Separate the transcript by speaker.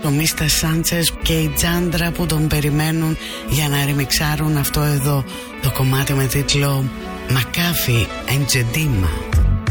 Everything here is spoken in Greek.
Speaker 1: το Μίστα Σάντσες και η Τζάντρα που τον περιμένουν για να ρεμιξάρουν αυτό εδώ το κομμάτι με τίτλο Μακάφι Εντζεντίμα.